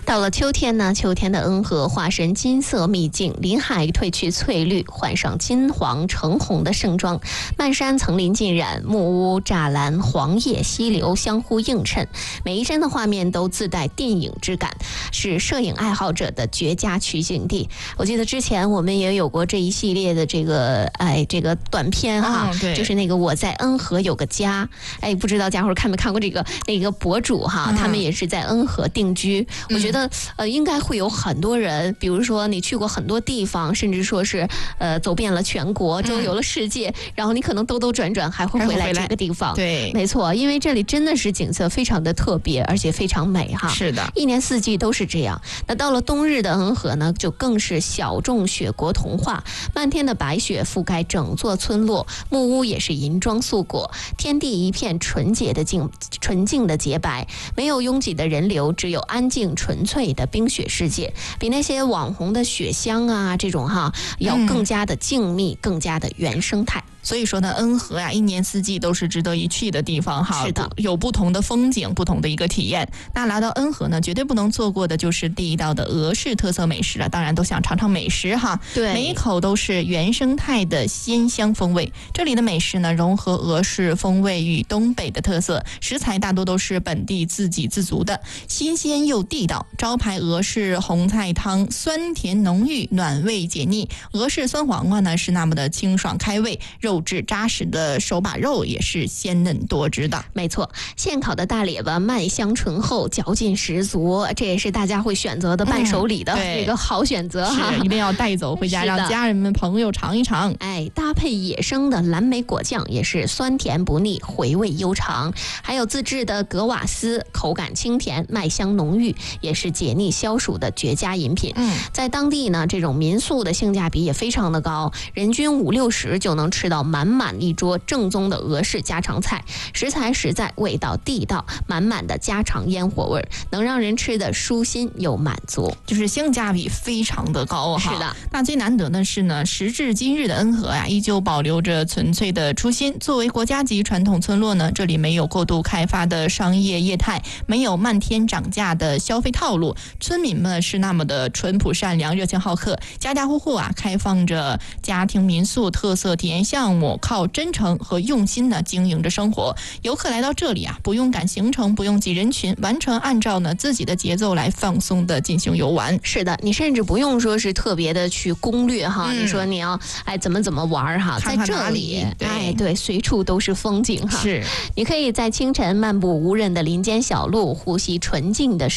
到了秋天呢，秋天的恩和化身金色秘境，林海褪去翠绿，换上金黄橙红的盛装，漫山层林尽染，木屋栅栏黄叶溪流相互映衬，每一帧的画面都自带电影质感，是摄影爱好者的绝佳取景地。我记得之前我们也有过这一系列的这个短片哈， 对， 就是那个我在恩和有个家，不知道家伙看没看过那个博主哈，他们也是在恩和定居。我觉得应该会有很多人，比如说你去过很多地方，甚至说是走遍了全国，周游了世界，然后你可能兜兜转转还会回来这个地方。 对， 没错，因为这里真的是景色非常的特别，而且非常美哈。 是的， 一年四季都是这样。那到了冬日的恩和呢，就更是小众雪国童话，漫天的白雪覆盖整座村落，木屋也是银装素裹，天地一片纯净的洁白，没有拥挤的人流，只有安静纯粹的冰雪世界，比那些网红的雪乡啊这种要更加的静谧，更加的原生态。 所以说呢，恩和一年四季都是值得一去的地方哈。 是的， 有不同的风景，不同的一个体验。那来到恩和呢，绝对不能错过的就是地道的俄式特色美食了。当然都想尝尝美食哈。 对， 每一口都是原生态的鲜香风味。这里的美食呢，融合俄式风味与东北的特色，食材大多都是本地自给自足的，新鲜又地道。招牌俄式红菜汤，酸甜浓郁，暖胃解腻。俄式酸黄瓜呢，是那么的清爽开胃，肉质扎实的手把肉也是鲜嫩多汁的。 没错，现烤的大列巴麦香醇厚，嚼劲十足，这也是大家会选择的伴手礼的一个好选择哈。 是，一定要带走回家，让家人们朋友尝一尝。 搭配野生的蓝莓果酱也是酸甜不腻，回味悠长。还有自制的格瓦斯，口感清甜，麦香浓郁，也是解腻消暑的绝佳饮品。在当地呢，这种民宿的性价比也非常的高，人均50-60就能吃到满满一桌正宗的俄式家常菜，食材实在，味道地道，满满的家常烟火味，能让人吃得舒心又满足， 就是性价比非常的高哈。 是的， 那最难得的是呢，时至今日的恩和依旧保留着纯粹的初心。作为国家级传统村落呢，这里没有过度开发的商业业态，没有漫天涨价的消费套路，村民们是那么的淳朴善良、热情好客，家家户户开放着家庭民宿特色体验项目，靠真诚和用心的经营着生活。游客来到这里不用赶行程，不用挤人群，完全按照自己的节奏来放松的进行游玩。 是的，你甚至不用说是特别的去攻略哈，你说你要怎么玩哈， 看看在这里对， 随处都是风景哈。 是， 你可以在清晨漫步无人的林间小路，呼吸纯净的